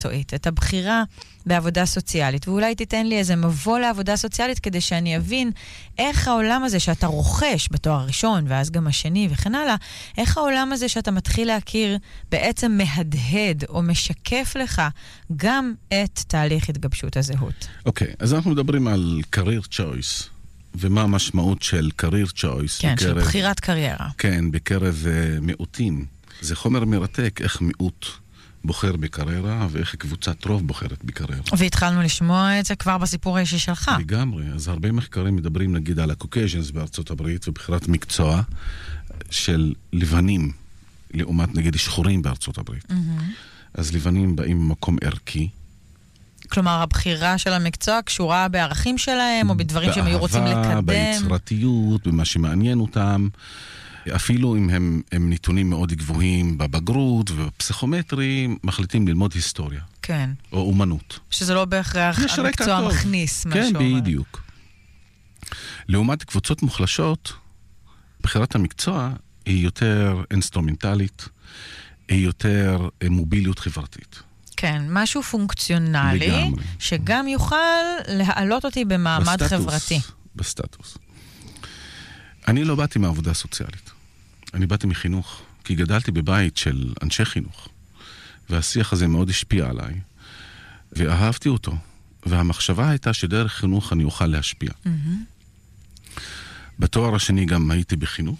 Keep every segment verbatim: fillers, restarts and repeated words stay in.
את הבחירה בעבודה סוציאלית, ואולי תיתן לי איזה מבוא לעבודה סוציאלית כדי שאני אבין איך העולם הזה שאתה רוכש בתואר הראשון ואז גם השני וכן הלאה, איך העולם הזה שאתה מתחיל להכיר בעצם מהדהד או משקף לך גם את תהליך התגבשות הזהות. אוקיי, okay, אז אנחנו מדברים על career choice, ומה המשמעות של career choice. כן, בקרב, של בחירת קריירה. כן, בקרב uh, מיעוטים. זה חומר מרתק איך מיעוט בוחר בקריירה, ואיך קבוצת רוב בוחרת בקריירה. והתחלנו לשמוע את זה כבר בסיפור האישי שלך. לגמרי. אז הרבה מחקרים מדברים נגיד על הקוקייז'נס בארצות הברית, ובחירת מקצוע של לבנים, לעומת נגיד שחורים בארצות הברית. Mm-hmm. אז לבנים באים ממקום ערכי. כלומר, הבחירה של המקצוע קשורה בערכים שלהם, או בדברים שהם היו רוצים לקדם. באהבה, ביצירתיות, במה שמעניין אותם. אפילו אם הם, הם נתונים מאוד גבוהים בבגרות ובפסיכומטרי, מחליטים ללמוד היסטוריה. כן. או אומנות. שזה לא בהכרח המקצוע מכניס משהו. כן, בדיוק. לעומת קבוצות מוחלשות, בחירת המקצוע היא יותר אינסטרומנטלית, היא יותר מוביליות חברתית. כן, משהו פונקציונלי, לגמרי. שגם יוכל להעלות אותי במעמד בסטטוס, חברתי. בסטטוס. אני לא באתי מעבודה סוציאלית. אני באתי מחינוך, כי גדלתי בבית של אנשי חינוך. והשיח הזה מאוד השפיע עליי. ואהבתי אותו. והמחשבה הייתה שדרך חינוך אני אוכל להשפיע. Mm-hmm. בתואר השני גם הייתי בחינוך.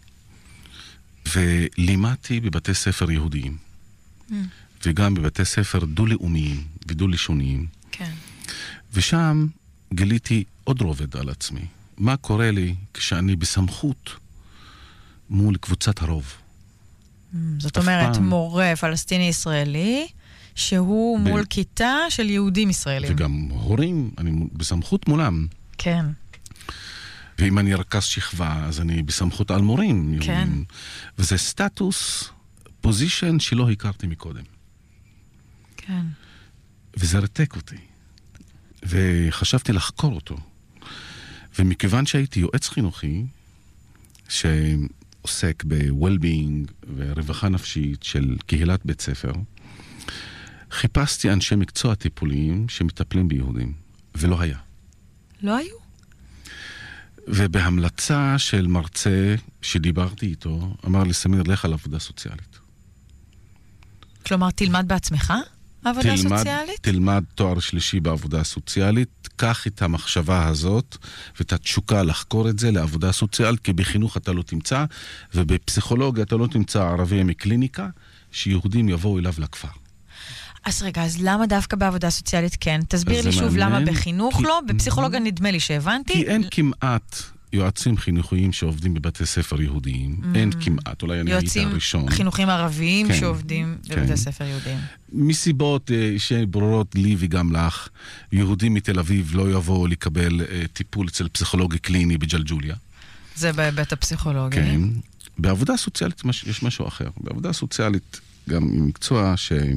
ולימדתי בבתי ספר יהודיים. Mm. וגם בבתי ספר דו-לאומיים ודו-לשוניים. כן. ושם גיליתי עוד רובד על עצמי. מה קורה לי כשאני בסמכות מול קבוצת הרוב? זאת אומרת, פעם... מורה פלסטיני-ישראלי, שהוא ב... מול כיתה של יהודים ישראלים. וגם הורים, אני בסמכות מולם. כן. ואם אני רכז שכבה, אז אני בסמכות על מורים. כן. יהודים. וזה סטטוס, פוזישן שלא הכרתי מקודם. כן. וזה רתק אותי. וחשבתי לחקור אותו. ומכיוון שהייתי יועץ חינוכי, שעוסק ב-well-being ורווחה נפשית של קהילת בית ספר, חיפשתי אנשי מקצוע טיפוליים שמטפלים ביהודים, ולא היה. לא היו? ובהמלצה של מרצה שדיברתי איתו, אמר לי, סמיר, לך על עבודה סוציאלית. כלומר, תלמד בעצמך עבודה תלמד, סוציאלית? תלמד תואר שלישי בעבודה סוציאלית, קח את המחשבה הזאת ואת התשוקה לחקור את זה לעבודה סוציאלית, כי בחינוך אתה לא תמצא, ובפסיכולוגיה אתה לא תמצא ערבי מקליניקה, שיהודים יבואו אליו לכפר. אז רגע, אז למה דווקא בעבודה סוציאלית כן? תסביר לי שוב למה בחינוך לא, בפסיכולוגיה נדמה לי שהבנתי. כי אין כמעט יועצים חינוכיים שעובדים בבתי ספר יהודיים, אין כמעט, אולי אני הייתי הראשון. יועצים חינוכים ערביים שעובדים בבתי ספר יהודיים. מסיבות שברורות לי וגם לך, יהודים מתל אביב לא יבואו לקבל טיפול אצל פסיכולוגי קליני בג'לג'וליה. זה בהיבט הפסיכולוגי. כן. בעבודה סוציאלית יש משהו אחר. בעבודה סוציאלית גם מקצוע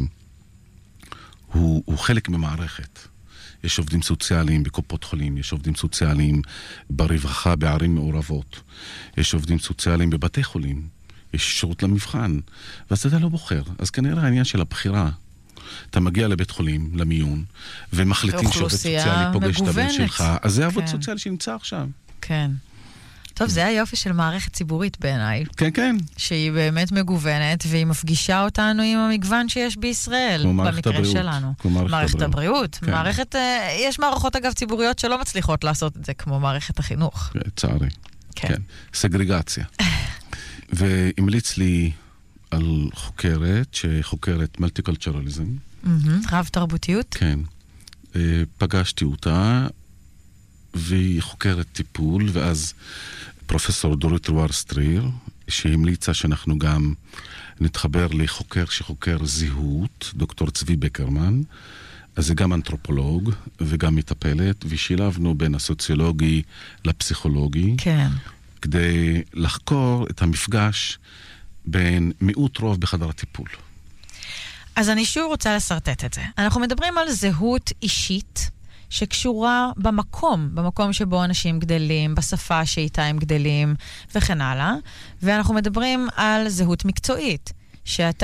שהוא חלק ממערכת. יש עובדים סוציאליים בקופות חולים, יש עובדים סוציאליים ברווחה בערים מעורבות, יש עובדים סוציאליים בבתי חולים, יש שירות למבחן, ואז אתה לא בוחר. אז כנראה העניין של הבחירה, אתה מגיע לבית חולים, למיון, ומחליטים שעובד סוציאלי פוגש את הבן שלך, אז זה עבוד סוציאלי שנמצא עכשיו. כן. טוב, זה היופי של מערכת ציבורית בעיניי. כן, כן. שהיא באמת מגוונת, והיא מפגישה אותנו עם המגוון שיש בישראל. כמו מערכת במקרה הבריאות. שלנו. כמו מערכת, מערכת הבריאות. כן. מערכת, יש מערכות אגב ציבוריות שלא מצליחות לעשות את זה, כמו מערכת החינוך. צערי. כן. כן. סגרגציה. והמליץ לי על חוקרת, שחוקרת מולטיקולטורליזם. רב תרבותיות? כן. פגשתי אותה, והיא חוקרת טיפול, ואז פרופסור דורית רוואר-סטריר, שהמליצה שאנחנו גם נתחבר לחוקר שחוקר זהות, דוקטור צבי בקרמן, אז זה גם אנתרופולוג וגם מטפלת, ושילבנו בין הסוציולוגי לפסיכולוגי, כן. כדי לחקור את המפגש בין מיעוט רוב בחדר הטיפול. אז אני שוב רוצה לסרטט את זה. אנחנו מדברים על זהות אישית, שקשורה במקום, במקום שבו אנשים גדלים, בשפה שאיתה הם גדלים וכן הלאה. ואנחנו מדברים על זהות מקצועית, שאתה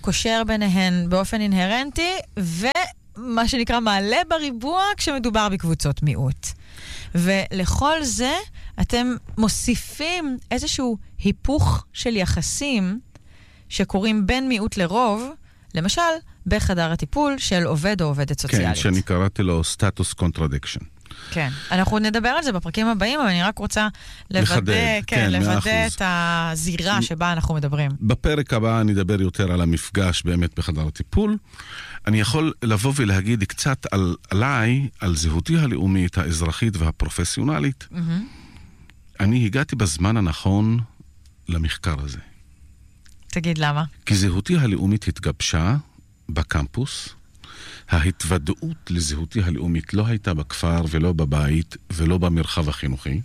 קושר ביניהן באופן אינהרנטי, ומה שנקרא מעלה בריבוע כשמדובר בקבוצות מיעוט. ולכל זה אתם מוסיפים איזשהו היפוך של יחסים שקורים בין מיעוט לרוב, למשל, בחדר הטיפול של עובד או עובדת סוציאלית. כן, שאני קראתי לו סטטוס קונטרדיקשן. כן, אנחנו נדבר על זה בפרקים הבאים, אבל אני רק רוצה לוודא, לחדד, כן, כן, לוודא את הזירה שבה אנחנו מדברים. בפרק הבא אני אדבר יותר על המפגש באמת בחדר הטיפול. אני יכול לבוא ולהגיד קצת על, עליי, על זהותי הלאומית, האזרחית והפרופסיונלית. Mm-hmm. אני הגעתי בזמן הנכון למחקר הזה. תגיד למה? כי זהותי הלאומית התגבשה בקמפוס. ההתוודעות לזהותי הלאומית לא הייתה בכפר ולא בבית ולא במרחב החינוכי,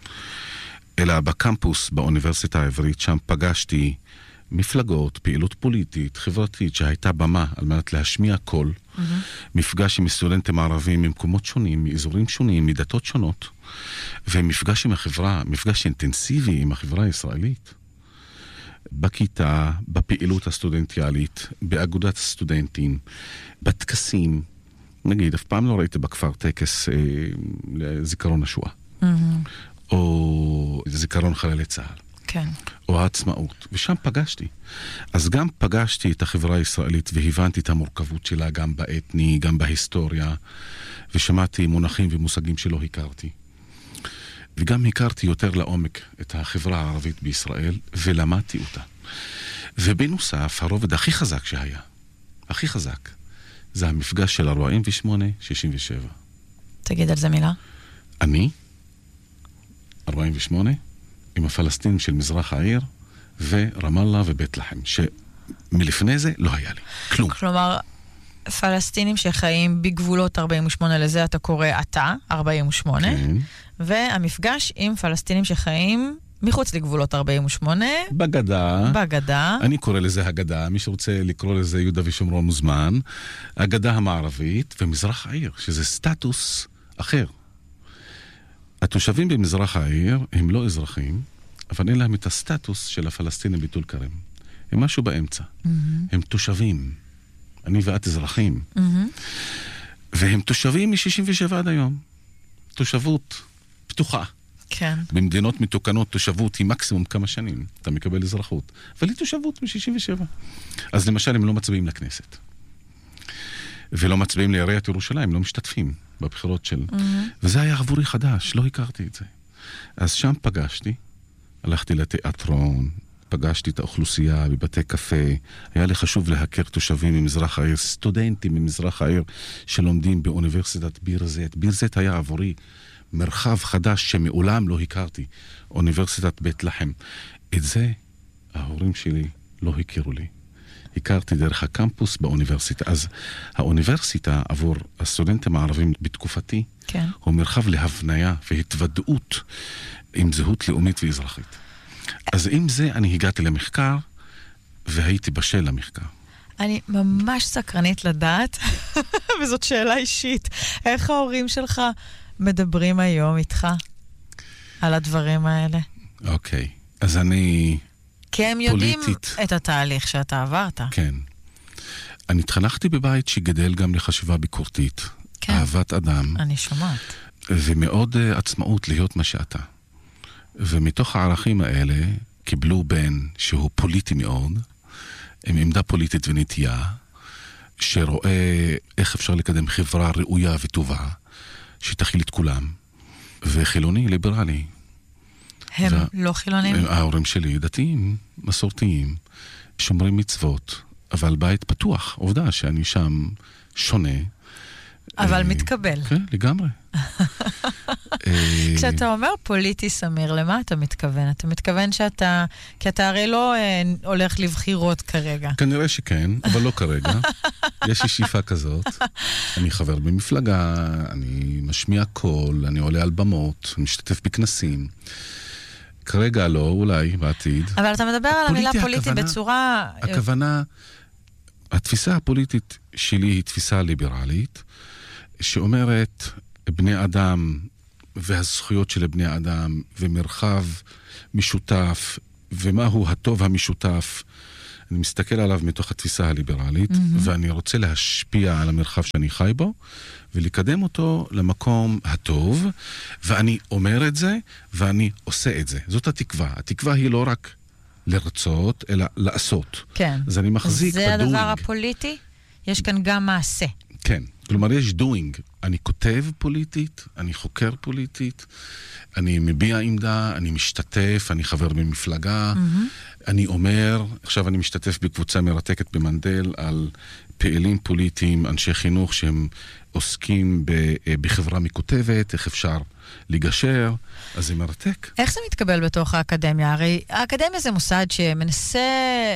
אלא בקמפוס באוניברסיטה העברית. שם פגשתי מפלגות, פעילות פוליטית, חברתית, שהייתה במה על מנת להשמיע קול. Mm-hmm. מפגש עם סטודנטים ערבים ממקומות שונים, מאזורים שונים, מדתות שונות, ומפגש עם החברה, מפגש אינטנסיבי עם החברה הישראלית. בכיתה, בפעילות הסטודנטיאלית, באגודת הסטודנטים, בטקסים. נגיד, אף פעם לא ראיתי בכפר טקס אה, לזיכרון השואה. Mm-hmm. או זיכרון חללי צה"ל. כן. או העצמאות. ושם פגשתי. אז גם פגשתי את החברה הישראלית והבנתי את המורכבות שלה גם באתני, גם בהיסטוריה, ושמעתי מונחים ומושגים שלא הכרתי. וגם הכרתי יותר לעומק את החברה הערבית בישראל, ולמדתי אותה. ובנוסף, הרובד הכי חזק שהיה, הכי חזק, זה המפגש של ארבעים ושמונה שישים ושבע. תגיד על זה מילה. אני, ארבעים ושמונה, עם הפלסטינים של מזרח העיר, ורמאללה ובית לחם, שמלפני זה לא היה לי. כלום. כלומר, פלסטינים שחיים בגבולות ארבעים ושמונה, לזה אתה קורא אתה, ארבעים ושמונה, כן. והמפגש עם פלסטינים שחיים מחוץ לגבולות ארבעים ושמונה. בגדה. בגדה. אני קורא לזה הגדה, מי שרוצה לקרוא לזה יהודה ושומרון מוזמן. הגדה המערבית ומזרח העיר, שזה סטטוס אחר. התושבים במזרח העיר הם לא אזרחים, אבל אין להם את הסטטוס של הפלסטינים בטול כרם. הם משהו באמצע. Mm-hmm. הם תושבים. אני ואת אזרחים. Mm-hmm. והם תושבים מ-שישים ושבע עד היום. תושבות פתוחה. כן. במדינות מתוקנות תושבות היא מקסימום כמה שנים. אתה מקבל אזרחות. אבל היא תושבות מ-שישים ושבע. אז למשל הם לא מצביעים לכנסת. ולא מצביעים לעיריית ירושלים, לא משתתפים בבחירות של... Mm-hmm. וזה היה עבורי חדש, לא הכרתי את זה. אז שם פגשתי, הלכתי לתיאטרון, פגשתי את האוכלוסייה בבתי קפה, היה לי חשוב להכיר תושבים ממזרח העיר, סטודנטים ממזרח העיר שלומדים באוניברסיטת ביר זית. ביר זית היה עבורי מרחב חדש שמעולם לא הכרתי, אוניברסיטת בית לחם. את זה ההורים שלי לא הכירו לי. הכרתי דרך הקמפוס באוניברסיטה. אז האוניברסיטה עבור הסטודנטים הערבים בתקופתי, כן. הוא מרחב להבניה והתוודעות עם זהות לאומית ואזרחית. אז עם זה אני הגעתי למחקר, והייתי בשל למחקר. אני ממש סקרנית לדעת, וזאת שאלה אישית, איך ההורים שלך מדברים היום איתך על הדברים האלה? אוקיי, אז אני... כי הם יודעים פוליטית. את התהליך שאתה עברת. כן. אני התחנכתי בבית שגדל גם לחשיבה ביקורתית. כן. אהבת אדם. אני שומעת. ומאוד uh, עצמאות להיות מה שאתה. ומתוך הערכים האלה קיבלו בן שהוא פוליטי מאוד, עם עמדה פוליטית ונטייה, שרואה איך אפשר לקדם חברה ראויה וטובה, שתכיל את כולם, וחילוני, ליברלי. הם זה, לא חילונים? ההורים שלי דתיים, מסורתיים, שומרים מצוות, אבל בית פתוח, עובדה שאני שם שונה. אבל מתקבל. כן, לגמרי. כשאתה אומר פוליטי, סמיר, למה אתה מתכוון? אתה מתכוון שאתה, כי אתה הרי לא הולך לבחירות כרגע. כנראה שכן, אבל לא כרגע. יש לי שאיפה כזאת. אני חבר במפלגה, אני משמיע קול, אני עולה על במות, אני משתתף בכנסים. כרגע לא, אולי, בעתיד. אבל אתה מדבר על המילה פוליטי בצורה... הכוונה, התפיסה הפוליטית שלי היא תפיסה ליברלית, שאומרת בני אדם והזכויות של בני אדם ומרחב משותף ומהו הטוב המשותף אני מסתכל עליו מתוך התפיסה הליברלית, mm-hmm. ואני רוצה להשפיע על המרחב שאני חי בו, ולקדם אותו למקום הטוב, ואני אומר את זה, ואני עושה את זה. זאת התקווה. התקווה היא לא רק לרצות, אלא לעשות. כן. אז אני מחזיק זה בדוינג. הדבר הפוליטי? יש כאן גם מעשה. כן. כלומר, יש doing. אני כותב פוליטית, אני חוקר פוליטית, אני מביע עמדה, אני משתתף, אני חבר במפלגה, mm-hmm. אני אומר, עכשיו אני משתתף בקבוצה מרתקת במנדל על פעילים פוליטיים, אנשי חינוך שהם עוסקים בחברה מקוטבת, איך אפשר לגשר, אז זה מרתק. איך זה מתקבל בתוך האקדמיה? הרי האקדמיה זה מוסד שמנסה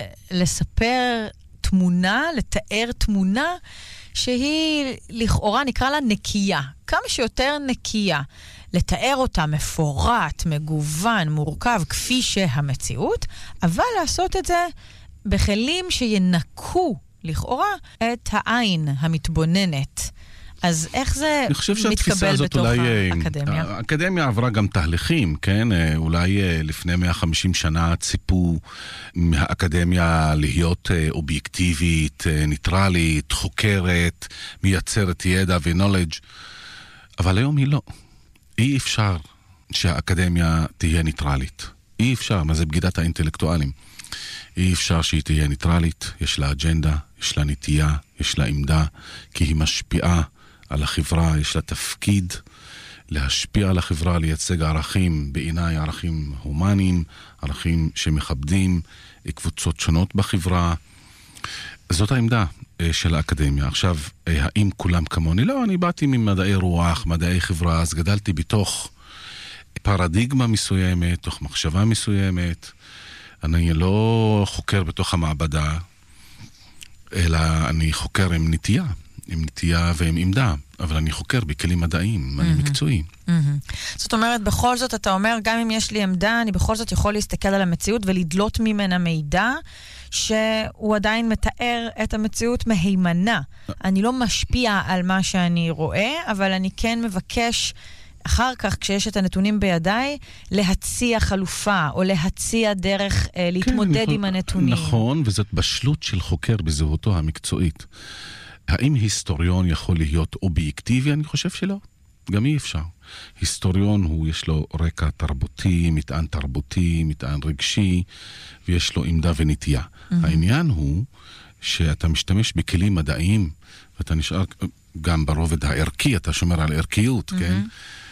לספר תמונה, לתאר תמונה, שהיא לכאורה נקרא לה נקייה, כמה שיותר נקייה, לתאר אותה מפורט, מגוון, מורכב, כפי שהמציאות, אבל לעשות את זה בכלים שינקו לכאורה את העין המתבוננת. אז איך זה מתקבל בתוך האקדמיה? האקדמיה עברה גם תהליכים, כן? אולי לפני מאה וחמישים שנה ציפו מהאקדמיה להיות אובייקטיבית, ניטרלית, חוקרת, מייצרת ידע ונולדג', אבל היום היא לא. אי אפשר שהאקדמיה תהיה ניטרלית. אי אפשר, מה זה בגידת האינטלקטואלים? אי אפשר שהיא תהיה ניטרלית, יש לה אג'נדה, יש לה נטייה, יש לה עמדה, כי היא משפיעה על החברה, יש לה תפקיד להשפיע על החברה, לייצג ערכים, בעיניי ערכים הומניים, ערכים שמכבדים קבוצות שונות בחברה. זאת העמדה של האקדמיה. עכשיו, האם כולם כמוני? לא, אני באתי ממדעי רוח, מדעי חברה, אז גדלתי בתוך פרדיגמה מסוימת, תוך מחשבה מסוימת. אני לא חוקר בתוך המעבדה, אלא אני חוקר עם נטייה. עם נטייה ועם עמדה, אבל אני חוקר בכלים מדעיים, אני מקצועי. זאת אומרת, בכל זאת אתה אומר, גם אם יש לי עמדה, אני בכל זאת יכול להסתכל על המציאות ולדלות ממנה מידע, שהוא עדיין מתאר את המציאות מהימנה. אני לא משפיע על מה שאני רואה, אבל אני כן מבקש אחר כך, כשיש את הנתונים בידיי, להציע חלופה, או להציע דרך אה, להתמודד כן, עם הנתונים. נכון, וזאת בשלות של חוקר בזהותו המקצועית. האם היסטוריון יכול להיות אובייקטיבי? אני חושב שלא. גם אי אפשר. היסטוריון הוא, יש לו רקע תרבותי, מטען תרבותי, מטען רגשי, ויש לו עמדה ונטייה. Mm-hmm. העניין הוא שאתה משתמש בכלים מדעיים, ואתה נשאר גם ברובד הערכי, אתה שומר על ערכיות, mm-hmm. כן?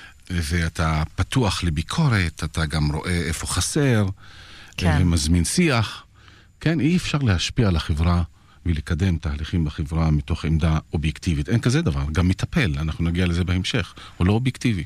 ואתה פתוח לביקורת, אתה גם רואה איפה חסר, כן. ומזמין שיח. כן, אי אפשר להשפיע על החברה ולקדם תהליכים בחברה מתוך עמדה אובייקטיבית. אין כזה דבר, גם מטפל, אנחנו נגיע לזה בהמשך, הוא לא אובייקטיבי.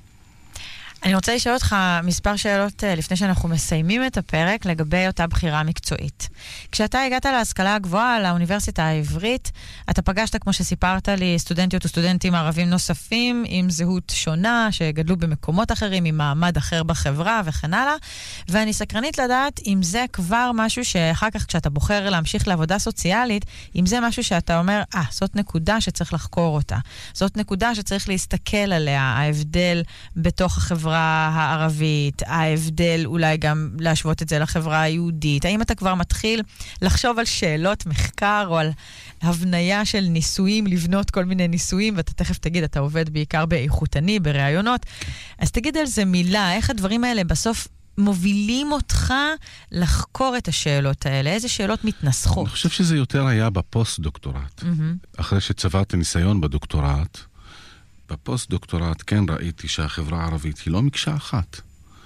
אני רוצה לשאול אותך מספר שאלות לפני שאנחנו מסיימים את הפרק לגבי אותה בחירה מקצועית. כשאתה הגעת להשכלה הגבוהה, לאוניברסיטה העברית, אתה פגשת, כמו שסיפרת לי, סטודנטיות וסטודנטים ערבים נוספים עם זהות שונה, שגדלו במקומות אחרים, עם מעמד אחר בחברה וכן הלאה, ואני סקרנית לדעת אם זה כבר משהו שאחר כך כשאתה בוחר להמשיך לעבודה סוציאלית, אם זה משהו שאתה אומר, אה, זאת נקודה שצריך לחקור אותה. זאת נקודה שצריך להסתכל עליה, ההבדל בתוך החברה הערבית, ההבדל אולי גם להשוות את זה לחברה היהודית. האם אתה כבר מתחיל לחשוב על שאלות מחקר או על הבניה של ניסויים, לבנות כל מיני ניסויים, ואתה תכף תגיד, אתה עובד בעיקר באיכותני, בראיונות. אז תגיד על זה מילה, איך הדברים האלה בסוף מובילים אותך לחקור את השאלות האלה? איזה שאלות מתנסחות? אני חושב שזה יותר היה בפוסט-דוקטורט. Mm-hmm. אחרי שצברתי ניסיון בדוקטורט, בפוסט-דוקטורט כן ראיתי שהחברה הערבית היא לא מקשה אחת.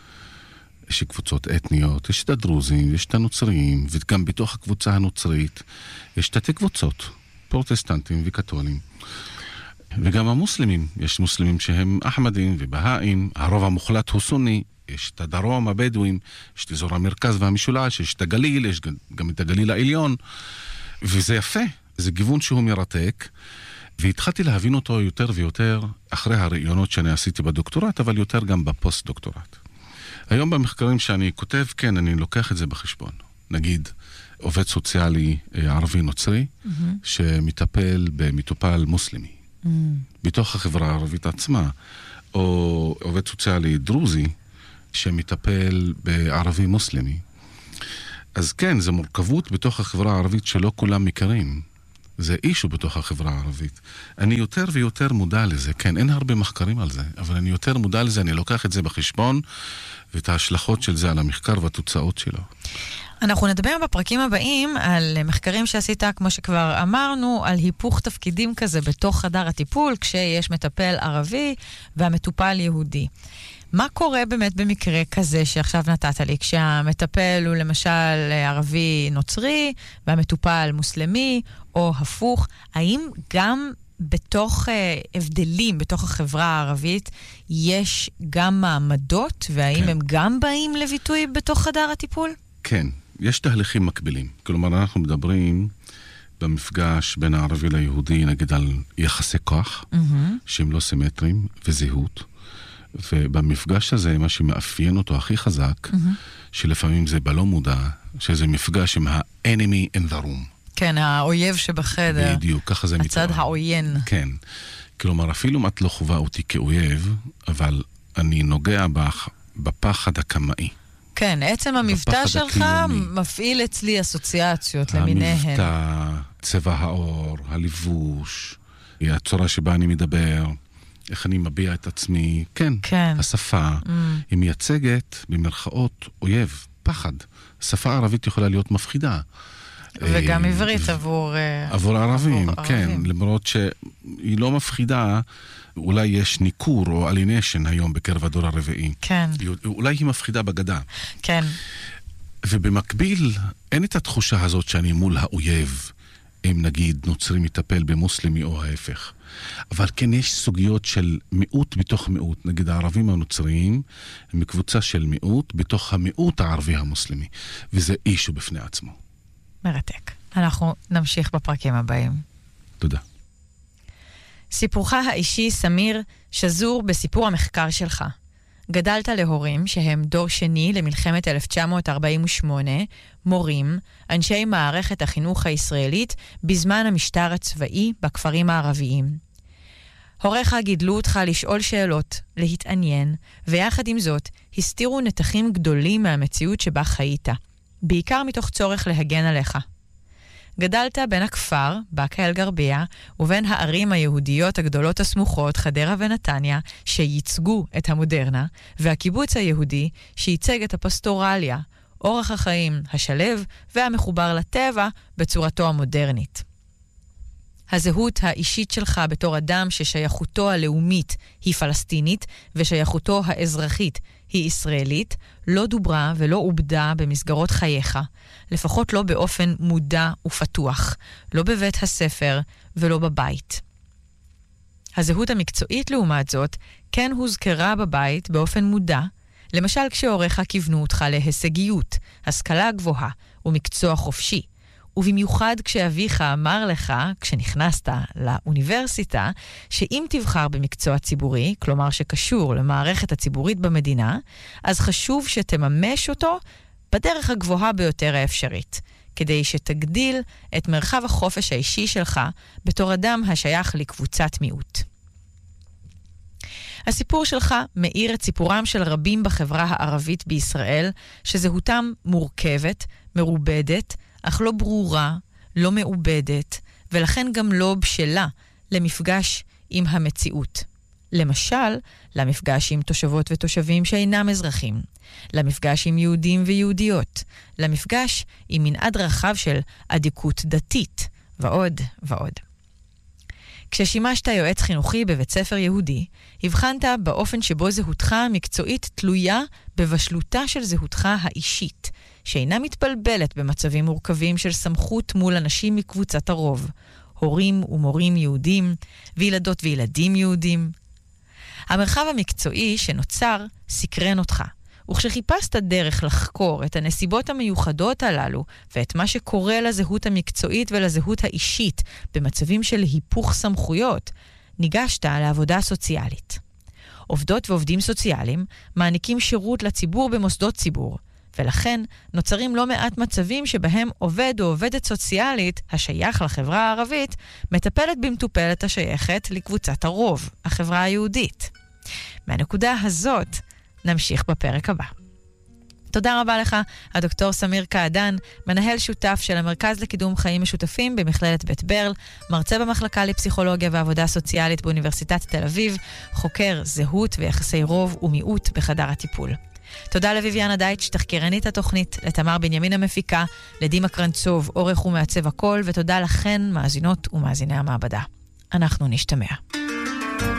יש קבוצות אתניות, יש את הדרוזים, יש את הנוצרים, וגם בתוך הקבוצה הנוצרית יש תתי קבוצות, פרוטסטנטים וקתולים. וגם המוסלמים, יש מוסלמים שהם אחמדים ובהאים, הרוב המוחלט הוא סוני, יש את הדרום, הבדואים, יש את אזור המרכז והמשולש, יש את הגליל, יש גם את הגליל העליון, וזה יפה, זה גיוון שהוא מרתק, והתחלתי להבין אותו יותר ויותר אחרי הרעיונות שאני עשיתי בדוקטורט, אבל יותר גם בפוסט-דוקטורט. היום במחקרים שאני כותב, כן, אני לוקח את זה בחשבון. נגיד, עובד סוציאלי ערבי נוצרי, mm-hmm. שמטפל במטופל מוסלמי, mm-hmm. בתוך החברה הערבית עצמה, או עובד סוציאלי דרוזי, שמטפל בערבי מוסלמי. אז כן, זו מורכבות בתוך החברה הערבית שלא כולם מכירים. זה אישו בתוך החברה הערבית. אני יותר ויותר מודע לזה. כן, אין הרבה מחקרים על זה, אבל אני יותר מודע לזה, אני לוקח את זה בחשבון, ואת ההשלכות של זה על המחקר והתוצאות שלו. אנחנו נדבר בפרקים הבאים על מחקרים שעשית, כמו שכבר אמרנו, על היפוך תפקידים כזה בתוך חדר הטיפול, כשיש מטפל ערבי והמטופל יהודי. מה קורה באמת במקרה כזה שעכשיו נתת לי, כשהמטפל הוא למשל ערבי נוצרי והמטופל מוסלמי או הפוך? האם גם בתוך אה, הבדלים, בתוך החברה הערבית, יש גם מעמדות, והאם כן. הם גם באים לביטוי בתוך חדר הטיפול? כן, יש תהליכים מקבילים. כלומר, אנחנו מדברים במפגש בין הערבי ליהודי, נגיד על יחסי כוח, mm-hmm. שהם לא סימטריים, וזהות. ובמפגש הזה, מה שמאפיין אותו הכי חזק, mm-hmm. שלפעמים זה בלא מודע, שזה מפגש עם ה-enemy in the room. כן, האויב שבחדר. בדיוק, ככה זה מתואר. הצד העוין. כן. כלומר, אפילו אם את לא חובה אותי כאויב, אבל אני נוגע בך, בפחד הקמאי. כן, עצם המבטא שלך הקיומי. מפעיל אצלי אסוציאציות למיניהן. המבטא, צבע האור, הלבוש, הצורה שבה אני מדבר, איך אני מביע את עצמי. כן, כן. השפה, mm. היא מייצגת במרכאות אויב, פחד. השפה הערבית יכולה להיות מפחידה. וגם עברית עבור... עבור ערבים, כן. למרות שהיא לא מפחידה, אולי יש ניכור או אלינשן היום בקרב הדור הרביעי. כן. אולי היא מפחידה בגדה. כן. ובמקביל, אין את התחושה הזאת שאני מול האויב, אם נגיד נוצרי מטפל במוסלמי או ההפך. אבל כן יש סוגיות של מיעוט בתוך מיעוט. נגיד הערבים הנוצריים הם מקבוצה של מיעוט בתוך המיעוט הערבי המוסלמי. וזה אישו בפני עצמו. מרתק. אנחנו נמשיך בפרקים הבאים. תודה. סיפורך האישי, סמיר, שזור בסיפור המחקר שלך. גדלת להורים שהם דור שני למלחמת אלף תשע מאות ארבעים ושמונה, מורים, אנשי מערכת החינוך הישראלית בזמן המשטר הצבאי בכפרים הערביים. הוריך גידלו אותך לשאול שאלות, להתעניין, ויחד עם זאת הסתירו נתחים גדולים מהמציאות שבה חיית, בעיקר מתוך צורך להגן עליך. גדלת בין הכפר, באקה אל גרבייה, ובין הערים היהודיות הגדולות הסמוכות, חדרה ונתניה, שייצגו את המודרנה, והקיבוץ היהודי שייצג את הפסטורליה, אורח החיים השלב והמחובר לטבע בצורתו המודרנית. הזהות האישית שלך בתור אדם ששייכותו הלאומית היא פלסטינית ושייכותו האזרחית היא ישראלית, לא דוברה ולא עובדה במסגרות חייך, לפחות לא באופן מודע ופתוח, לא בבית הספר ולא בבית. הזהות המקצועית לעומת זאת כן הוזכרה בבית באופן מודע, למשל כשהוריך כיוונו אותך להישגיות, השכלה גבוהה ומקצוע חופשי, ובמיוחד כשאביך אמר לך, כשנכנסת לאוניברסיטה, שאם תבחר במקצוע ציבורי, כלומר שקשור למערכת הציבורית במדינה, אז חשוב שתממש אותו בדרך הגבוהה ביותר האפשרית, כדי שתגדיל את מרחב החופש האישי שלך בתור אדם השייך לקבוצת מיעוט. הסיפור שלך מאיר את סיפורם של רבים בחברה הערבית בישראל, שזהותם מורכבת, מרובדת, אך לא ברורה, לא מעובדת, ולכן גם לא בשלה למפגש עם המציאות. למשל, למפגש עם תושבות ותושבים שאינם אזרחים, למפגש עם יהודים ויהודיות, למפגש עם מנעד רחב של עדיקות דתית, ועוד ועוד. כששימשת יועץ חינוכי בבית ספר יהודי, הבחנת באופן שבו זהותך המקצועית תלויה בבשלותה של זהותך האישית, שאינה מתבלבלת במצבים מורכבים של סמכות מול אנשים מקבוצת הרוב, הורים ומורים יהודים, וילדות וילדים יהודים. המרחב המקצועי שנוצר סקרן אותך, וכשחיפשת דרך לחקור את הנסיבות המיוחדות הללו, ואת מה שקורה לזהות המקצועית ולזהות האישית במצבים של היפוך סמכויות, ניגשת לעבודה סוציאלית. עובדות ועובדים סוציאליים מעניקים שירות לציבור במוסדות ציבור, ולכן נוצרים לא מעט מצבים שבהם עובד או עובדת סוציאלית השייך לחברה הערבית מטפלת במטופלת השייכת לקבוצת הרוב, החברה היהודית. מהנקודה הזאת נמשיך בפרק הבא. תודה רבה לך, הדוקטור סמיר קעדן, מנהל שותף של המרכז לקידום חיים משותפים במכללת בית ברל, מרצה במחלקה לפסיכולוגיה ועבודה סוציאלית באוניברסיטת תל אביב, חוקר זהות ויחסי רוב ומיעוט בחדר הטיפול. תודה לויביאנה דייטש, תחקירנית התוכנית, לתמר בנימין המפיקה, לדימה קרנצוב, עורך ומעצב הכל, ותודה לכן, מאזינות ומאזיני המעבדה. אנחנו נשתמע.